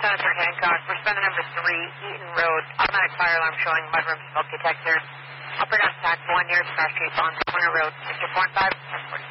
Senator Hancock. Responder number 3, Eaton Road. Automatic fire alarm showing mudroom smoke detector. Upper down tack 1 near Cross Street on Corner Road. Mr. 45,